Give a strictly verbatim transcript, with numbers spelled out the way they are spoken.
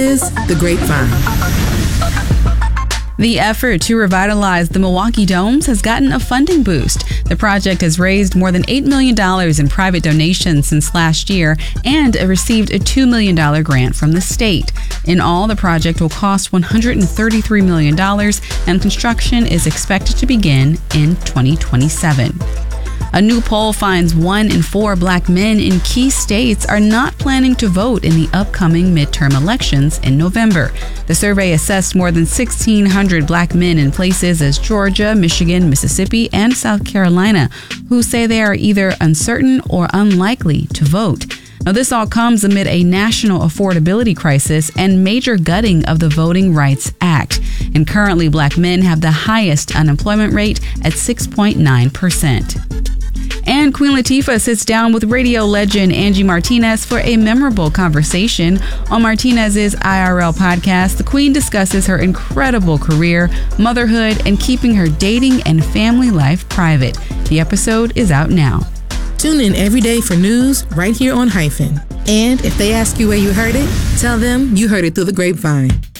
is The Grapevine. The effort to revitalize the Milwaukee Domes has gotten a funding boost. The project has raised more than eight million dollars in private donations since last year and received a two million dollars grant from the state. In all, the project will cost one hundred thirty-three million dollars and construction is expected to begin in twenty twenty-seven. A new poll finds one in four black men in key states are not planning to vote in the upcoming midterm elections in November. The survey assessed more than sixteen hundred black men in places as Georgia, Michigan, Mississippi, and South Carolina who say they are either uncertain or unlikely to vote. Now, this all comes amid a national affordability crisis and major gutting of the Voting Rights Act. And currently, black men have the highest unemployment rate at six point nine percent. And Queen Latifah sits down with radio legend Angie Martinez for a memorable conversation. On Martinez's I R L podcast, the Queen discusses her incredible career, motherhood, and keeping her dating and family life private. The episode is out now. Tune in every day for news right here on Hyphen. And if they ask you where you heard it, tell them you heard it through the grapevine.